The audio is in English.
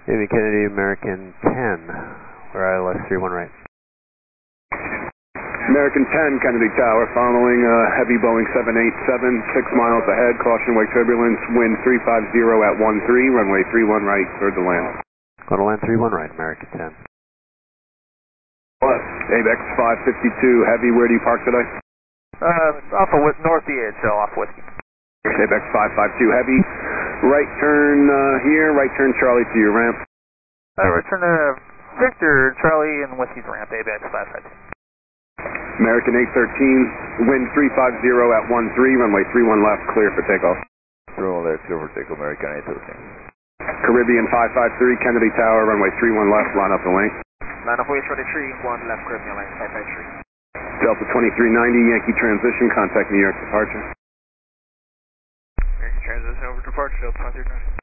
Navy Kennedy, American 10, we're ILS 31 right. American 10, Kennedy Tower, following heavy Boeing 787, 6 miles ahead, caution wake turbulence, wind 350 at 13, runway 31 right, cleared to land. Going to land 31 right, American 10. ABEX 552, heavy, where do you park today? Off of North DHL, off Whiskey. ABEX 552, heavy, right turn here, right turn Charlie to your ramp. Return to Victor, Charlie, and Whiskey's ramp, ABEX 552. American 813, wind 350 at 13, runway 31 left, clear for takeoff. Runway left, clear for takeoff, American 813. Caribbean 553, Kennedy Tower, runway 31 left, line up the lane. Line up way 23, 1 left, Caribbean line 553. Delta 2390, Yankee transition, contact New York departure. Yankee transition over departure, Delta 2390.